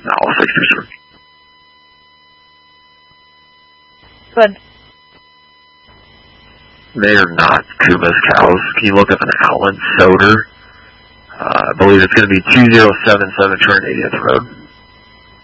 No, 63. Good. They are not Kuma's cows. Can you look up an Alan Soder? I believe it's going to be 2077 Trent 80th Road.